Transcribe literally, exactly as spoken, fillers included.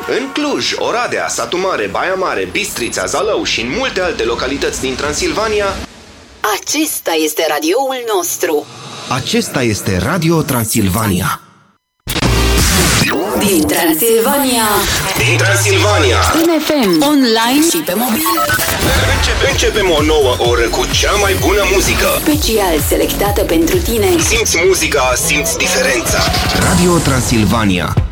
În Cluj, Oradea, Satu Mare, Baia Mare, Bistrița, Zalău și în multe alte localități din Transilvania. Acesta este radioul nostru. Acesta este Radio Transilvania. Din Transilvania. Din Transilvania. În F M, online și pe mobil. Începem, începem o nouă oră cu cea mai bună muzică. Special selectată pentru tine. Simți muzica, simți diferența. Radio Transilvania.